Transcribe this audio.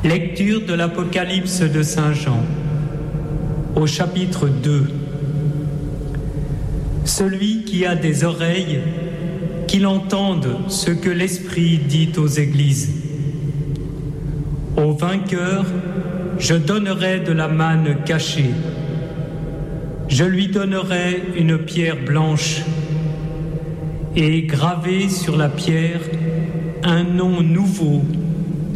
Lecture de l'Apocalypse de Saint Jean, au chapitre 2. Celui qui a des oreilles, qu'il entende ce que l'Esprit dit aux églises. Au vainqueur, je donnerai de la manne cachée. Je lui donnerai une pierre blanche et gravé sur la pierre un nom nouveau